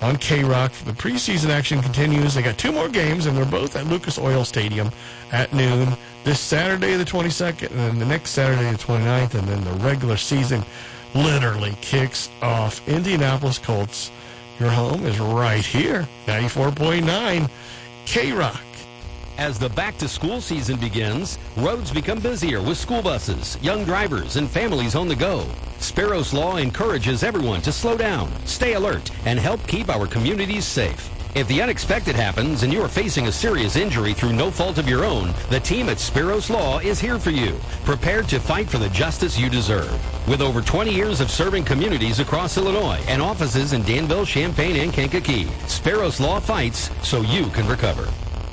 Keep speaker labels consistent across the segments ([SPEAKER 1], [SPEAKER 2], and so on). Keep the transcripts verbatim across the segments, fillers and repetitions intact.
[SPEAKER 1] on K-Rock. The preseason action continues. They got two more games, and they're both at Lucas Oil Stadium at noon this Saturday the twenty-second, and then the next Saturday the twenty-ninth, and then the regular season literally kicks off. Indianapolis Colts, your home is right here, ninety-four point nine K-Rock.
[SPEAKER 2] As the back-to-school season begins, roads become busier with school buses, young drivers, and families on the go. Sparrow's Law encourages everyone to slow down, stay alert, and help keep our communities safe. If the unexpected happens and you are facing a serious injury through no fault of your own, the team at Sparrow's Law is here for you, prepared to fight for the justice you deserve. With over twenty years of serving communities across Illinois and offices in Danville, Champaign, and Kankakee, Sparrow's Law fights so you can recover.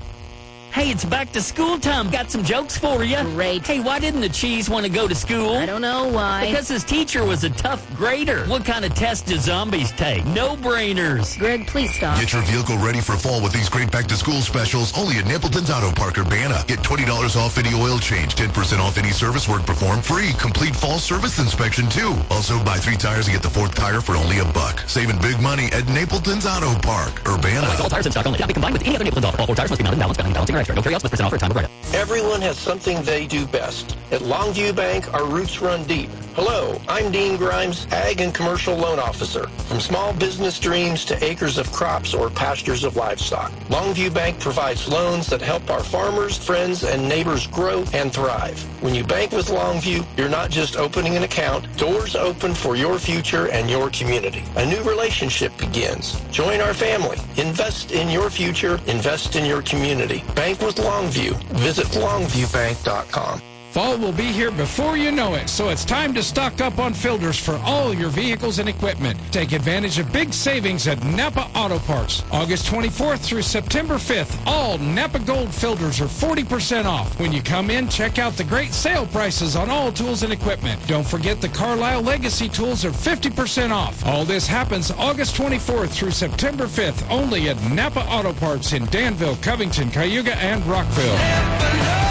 [SPEAKER 3] Hey, it's back to school time. Got some jokes for you.
[SPEAKER 4] Great.
[SPEAKER 3] Hey, why didn't the cheese want to go to school?
[SPEAKER 4] I don't know why.
[SPEAKER 3] Because his teacher was a tough grader. What kind of test do zombies take? No-brainers.
[SPEAKER 4] Greg, please stop.
[SPEAKER 5] Get your vehicle ready for fall with these great back-to-school specials only at Napleton's Auto Park, Urbana. Get twenty dollars off any oil change, ten percent off any service work performed, free complete fall service inspection, too. Also, buy three tires and get the fourth tire for only a buck. Saving big money at Napleton's Auto Park, Urbana.
[SPEAKER 3] All tires in stock only. Cannot be combined with any other Napleton's offer. All four tires must be mounted, balanced, balancing, or extra. No carry-outs with percent off for a time of credit.
[SPEAKER 6] Everyone has something they do best. At Longview Bank, our roots run deep. Hello, I'm Dean Grimes, Ag and Commercial Loan Officer. From small business dreams to acres of crops or pastures of livestock, Longview Bank provides loans that help our farmers, friends, and neighbors grow and thrive. When you bank with Longview, you're not just opening an account. Doors open for your future and your community. A new relationship begins. Join our family. Invest in your future. Invest in your community. Bank with Longview. Visit longview bank dot com.
[SPEAKER 7] Fall will be here before you know it, so it's time to stock up on filters for all your vehicles and equipment. Take advantage of big savings at Napa Auto Parts. August twenty-fourth through September fifth, all Napa Gold filters are forty percent off. When you come in, check out the great sale prices on all tools and equipment. Don't forget the Carlisle Legacy tools are fifty percent off. All this happens August twenty-fourth through September fifth, only at Napa Auto Parts in Danville, Covington, Cayuga, and Rockville.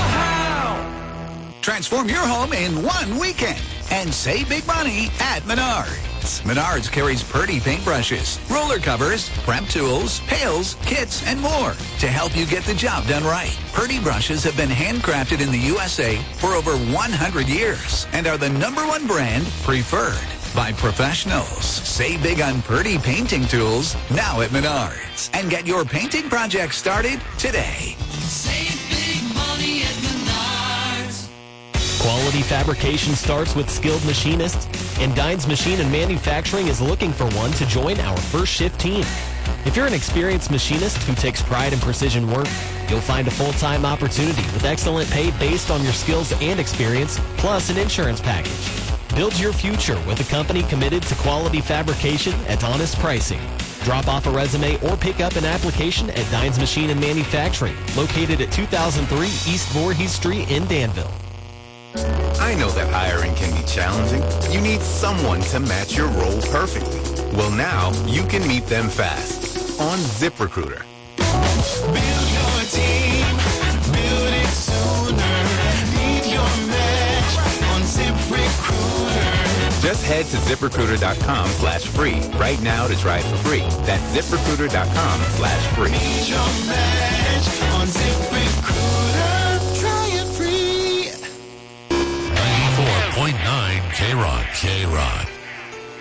[SPEAKER 8] Transform your home in one weekend and save big money at Menards. Menards carries Purdy paintbrushes, roller covers, prep tools, pails, kits, and more to help you get the job done right. Purdy brushes have been handcrafted in the U S A for over one hundred years and are the number one brand preferred by professionals. Save big on Purdy painting tools now at Menards and get your painting project started today.
[SPEAKER 9] Save big money at Menards.
[SPEAKER 10] Quality fabrication starts with skilled machinists, and Dines Machine and Manufacturing is looking for one to join our first shift team. If you're an experienced machinist who takes pride in precision work, you'll find a full-time opportunity with excellent pay based on your skills and experience, plus an insurance package. Build your future with a company committed to quality fabrication at honest pricing. Drop off a resume or pick up an application at Dines Machine and Manufacturing, located at two thousand three East Voorhees Street in Danville.
[SPEAKER 11] I know that hiring can be challenging. You need someone to match your role perfectly. Well, now you can meet them fast on ZipRecruiter.
[SPEAKER 9] Build your team, build it sooner. Meet your match on ZipRecruiter.
[SPEAKER 11] Just head to ZipRecruiter.com slash free right now to try it for free. That's ZipRecruiter.com slash free.
[SPEAKER 9] Meet your match on ZipRecruiter. Try it free.
[SPEAKER 12] ninety-four point nine K-Rock. K-Rock.